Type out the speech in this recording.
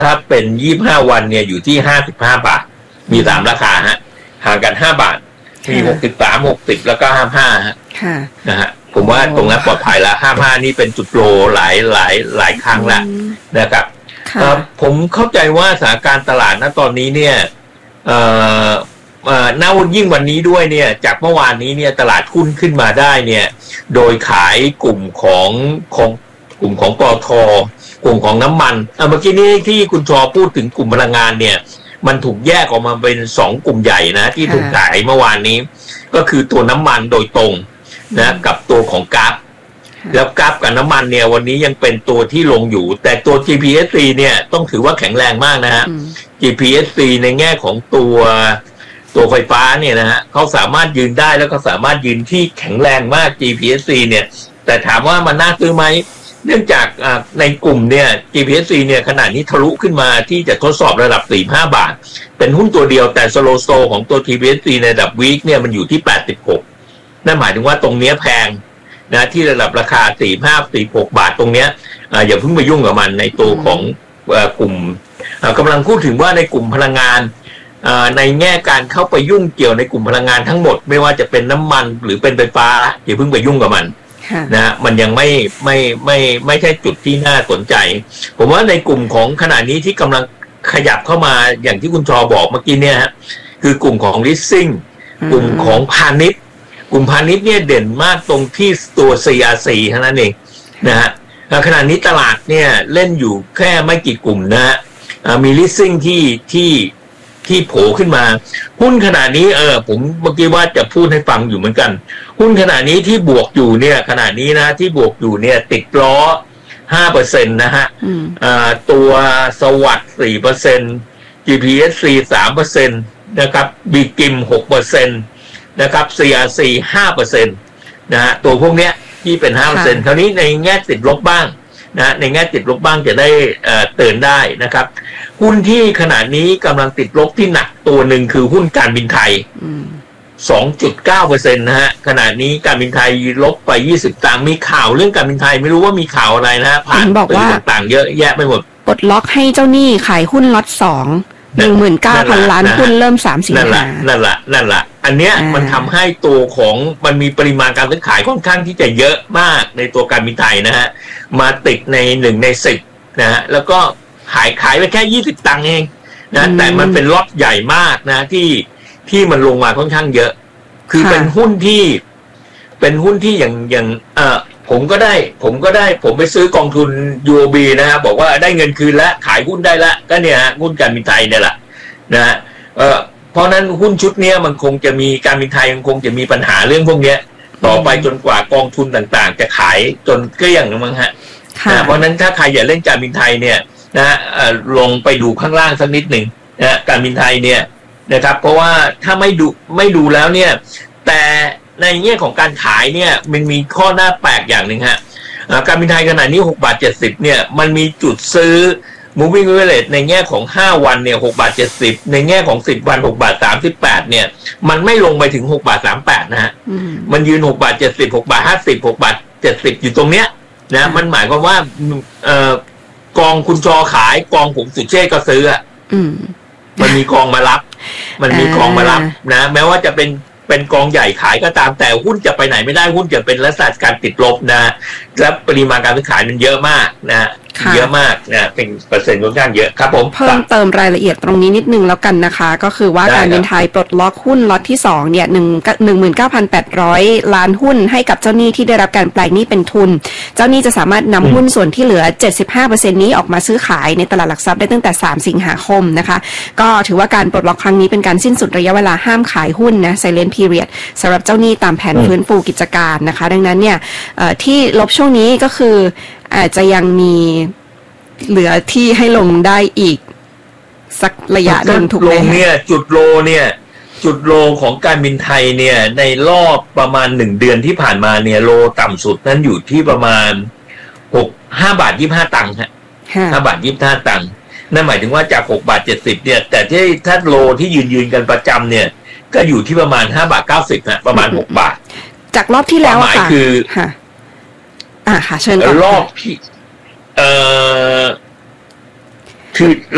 ถ้าเป็น25 วันเนี่ยอยู่ที่55 บาทมี3ราคาฮะห่างกัน5 บาทมี63 60แล้วก็55ฮะนะฮะผมว่าตรงนั้นปลอดภัยแล้ว55นี่เป็นจุดโลหลายครั้งแล้วนะครับผมเข้าใจว่าสถานการณ์ตลาดณตอนนี้เนี่ยณยิ่งวันนี้ด้วยเนี่ยจากเมื่อวานนี้เนี่ยตลาดหุ้นขึ้นมาได้เนี่ยโดยขายกลุ่มของปตท.กลุ่มของน้ำมันเมื่อกี้นี้ที่คุณชอพูดถึงกลุ่มพลังงานเนี่ยมันถูกแยกออกมาเป็น2 กลุ่มใหญ่นะที่ถูกขายเมื่อวานนี้ก็คือตัวน้ำมันโดยตรงนะกับตัวของก๊าซแล้วก๊าซกับน้ำมันเนี่ยวันนี้ยังเป็นตัวที่ลงอยู่แต่ตัว GPSC เนี่ยต้องถือว่าแข็งแรงมากนะฮะ GPSC ในแง่ของตัวไฟฟ้าเนี่ยนะฮะเขาสามารถยืนได้แล้วก็สามารถยืนที่แข็งแรงมาก GPSC เนี่ยแต่ถามว่ามันน่าซื้อไหมเนื่องจากในกลุ่มเนี่ย GPSC เนี่ยขนาดนี้ทะลุขึ้นมาที่จะทดสอบระดับ 45 บาทเป็นหุ้นตัวเดียวแต่สโลว์สโตของตัว GPSC ในระดับวีคเนี่ยมันอยู่ที่86นั่นหมายถึงว่าตรงนี้แพงนะที่ระดับราคา45-46 บาทตรงเนี้ยอย่าเพิ่งไปยุ่งกับมันในตัวของกลุ่มกำลังพูดถึงว่าในกลุ่มพลังงานในแง่การเข้าไปยุ่งเกี่ยวในกลุ่มพลังงานทั้งหมดไม่ว่าจะเป็นน้ำมันหรือเป็นไฟฟ้าอย่าเพิ่งไปยุ่งกับมันนะมันยังไม่ใช่จุดที่น่าสนใจผมว่าในกลุ่มของขณะนี้ที่กำลังขยับเข้ามาอย่างที่คุณชอบอกเมื่อกี้เนี่ยฮะคือกลุ่มของ leasing กลุ่มของพาณิชย์กลุ่มพาณิชย์เนี่ยเด่นมากตรงที่ตัว CRC เท่านั้นเองนะฮะขณะนี้ตลาดเนี่ยเล่นอยู่แค่ไม่กี่กลุ่มนะฮะมี leasing ที่โผล่ขึ้นมาหุ้นขณะนี้ผมเมื่อกี้ว่าจะพูดให้ฟังอยู่เหมือนกันหุ้นขณะนี้ที่บวกอยู่เนี่ยขณะนี้นะที่บวกอยู่เนี่ยติดล้อ 5% นะฮะตัวสวัสด์ 4% GPSC 3% นะครับบีกิม 6% นะครับ CRC 5% นะฮะตัวพวกเนี้ยที่เป็น 5% คราวนี้ในแง่ติดลบบ้างนะในแง่ติดลบบ้างจะได้เตือนได้นะครับหุ้นที่ขณะนี้กำลังติดลบที่หนักตัวหนึ่งคือหุ้นการบินไทย 2.9% นะฮะขณะนี้การบินไทยลบไป20 สตางค์มีข่าวเรื่องการบินไทยไม่รู้ว่ามีข่าวอะไรนะฮะผ่านสื่อต่างๆเยอะแยะไปหมดปลดล็อกให้เจ้าหนี้ขายหุ้นล็อต219,000 ล้านหุ้นเริ่ม3 สิงหานั่นแหละอันเนี้ยมันทำให้ตัวของมันมีปริมาณการซื้อขายค่อนข้างที่จะเยอะมากในตัวการบินไทยนะฮะมาติดใน1 ใน 10นะฮะแล้วก็ขายไปแค่20 ตังค์เองนะแต่มันเป็นล็อตใหญ่มากนะที่มันลงมาค่อนข้างเยอะคือเป็นหุ้นที่อย่างผมไปซื้อกองทุน UOB นะฮะบอกว่าได้เงินคืนแล้วขายหุ้นได้แล้วก็เนี่ยฮะหุ้นการบินไทยเนี่ยแหละนะฮะเพราะนั้นหุ้นชุดเนี้ยมันคงจะมีการบินไทยมันคงจะมีปัญหาเรื่องพวกเนี้ยต่อไปจนกว่ากองทุนต่างๆจะขายจนเกลี้ยงนะมั้งฮะเพราะนั้นถ้าใครอยากเล่นการบินไทยเนี่ยนะลงไปดูข้างล่างสักนิดหนึ่งนะการบินไทยเนี่ยนะครับเพราะว่าถ้าไม่ดูแล้วเนี่ยแต่ในแง่ของการขายเนี่ยมันมีข้อหน้าแปลกอย่างหนึ่งฮะการบินไทยขนาดนี้6.70 เนี่ยมันมีจุดซื้อ moving average ในแง่ของ5 วันเนี่ย6.70 ในแง่ของ10 วัน6.38 เนี่ยมันไม่ลงไปถึง6.38 นะฮะมันยืน6.70 6.50 6.70 อยู่ตรงเนี้ยนะมันหมายความว่ากองคุณจอขายกองผมสุเชษก็ซื้อมันมีกองมารับนะแม้ว่าจะเป็นกองใหญ่ขายก็ตามแต่หุ้นจะไปไหนไม่ได้หุ้นจะเป็นลักษณะการติดลบนะและปริมาณการซื้อขายมันเยอะมากนะเยอะมากนะเป็นเปอร์เซ็นต์ค่อนข้างเยอะครับผมเพิ่มเติมรายละเอียดตรงนี้นิดนึงแล้วกันนะคะก็คือว่าการบินไทยปลดล็อกหุ้นล็อตที่2เนี่ย19,800 ล้านหุ้นให้กับเจ้าหนี้ที่ได้รับการแปลงหนี้เป็นทุนเจ้าหนี้จะสามารถนำหุ้นส่วนที่เหลือ 75% นี้ออกมาซื้อขายในตลาดหลักทรัพย์ได้ตั้งแต่3 สิงหาคมนะคะก็ถือว่าการปลดล็อกครั้งนี้เป็นการสิ้นสุดระยะเวลาห้ามขายหุ้นนะ silent period สำหรับเจ้าหนี้ตามแผนฟื้นฟูกิจการนะคะดังนั้นเนี่ยที่ลบช่วงนี้ก็คืออาจจะยังมีเหลือที่ให้ลงได้อีกสักระยะหนึ่งถูกไหมเนี่ยจุดโลของการบินไทยเนี่ยในรอบประมาณ1 เดือนที่ผ่านมาเนี่ยโลต่ำสุดนั้นอยู่ที่ประมาณ5.25 ตังค์ฮะ5.25 ตังค์นั่นหมายถึงว่าจาก6.70 เนี่ยแต่ที่ถ้าโลที่ยืนกันประจำเนี่ยก็อยู่ที่ประมาณ5.90 ฮะประมาณ6 บาทจากรอบที่แล้วหมายคือค่ะเชิญก่อนรอบที่คือ